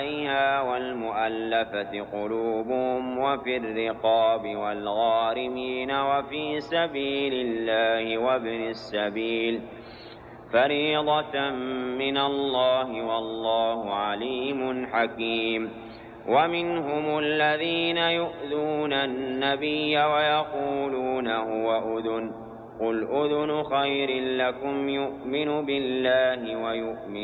عليها والمؤلفة قلوبهم وفي الرقاب والغارمين وفي سبيل الله وابن السبيل فريضة من الله والله عليم حكيم. ومنهم الذين يؤذون النبي ويقولون هو أذن قل أذن خير لكم يؤمن بالله ويؤمن